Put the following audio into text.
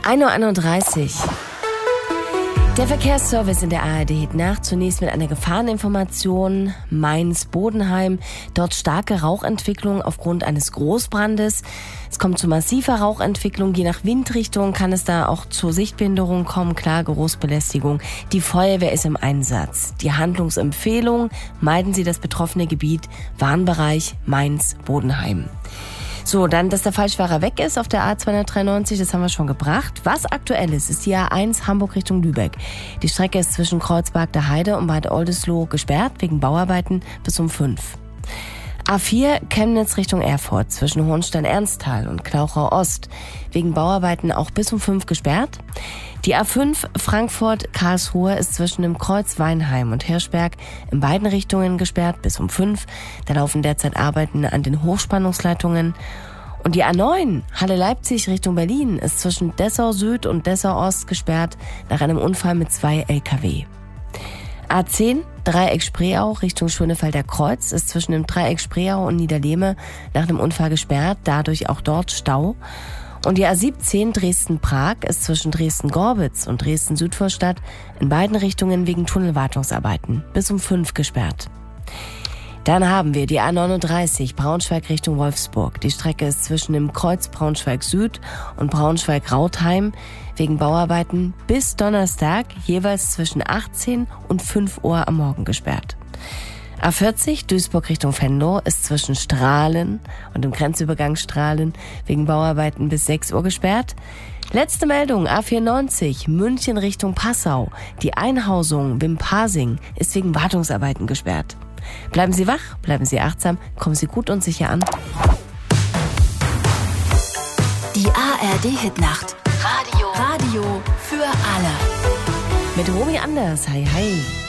1:31 Uhr. Der Verkehrsservice in der ARD hebt nach, zunächst mit einer Gefahreninformation. Mainz-Bodenheim, dort starke Rauchentwicklung aufgrund eines Großbrandes. Es kommt zu massiver Rauchentwicklung. Je nach Windrichtung kann es da auch zur Sichtbehinderung kommen, klar, Geruchsbelästigung. Die Feuerwehr ist im Einsatz. Die Handlungsempfehlung: meiden Sie das betroffene Gebiet, Warnbereich Mainz-Bodenheim. So, dann, dass der Falschfahrer weg ist auf der A293, das haben wir schon gebracht. Was aktuell ist die A1 Hamburg Richtung Lübeck. Die Strecke ist zwischen Kreuzberg der Heide und Bad Oldesloe gesperrt wegen Bauarbeiten bis um 5. A4 Chemnitz Richtung Erfurt zwischen Hohenstein-Ernsthal und Klauchau Ost wegen Bauarbeiten auch bis um 5 gesperrt. Die A5 Frankfurt-Karlsruhe ist zwischen dem Kreuz Weinheim und Hirschberg in beiden Richtungen gesperrt bis um 5. Da laufen derzeit Arbeiten an den Hochspannungsleitungen. Und die A9 Halle-Leipzig Richtung Berlin ist zwischen Dessau Süd und Dessau Ost gesperrt nach einem Unfall mit 2 LKW. A10 Dreieck Spreeau Richtung Schönefelder Kreuz ist zwischen dem Dreieck Spreeau und Niederlehme nach einem Unfall gesperrt, dadurch auch dort Stau. Und die A17 Dresden-Prag ist zwischen Dresden-Gorbitz und Dresden-Südvorstadt in beiden Richtungen wegen Tunnelwartungsarbeiten bis um 5 gesperrt. Dann haben wir die A39 Braunschweig Richtung Wolfsburg. Die Strecke ist zwischen dem Kreuz Braunschweig Süd und Braunschweig-Rautheim wegen Bauarbeiten bis Donnerstag jeweils zwischen 18 und 5 Uhr am Morgen gesperrt. A40 Duisburg Richtung Venlo ist zwischen Strahlen und dem Grenzübergang Strahlen wegen Bauarbeiten bis 6 Uhr gesperrt. Letzte Meldung, A94 München Richtung Passau. Die Einhausung Wimpasing ist wegen Wartungsarbeiten gesperrt. Bleiben Sie wach, bleiben Sie achtsam, kommen Sie gut und sicher an. Die ARD-Hitnacht. Radio für alle. Mit Romy Anders, hi hi.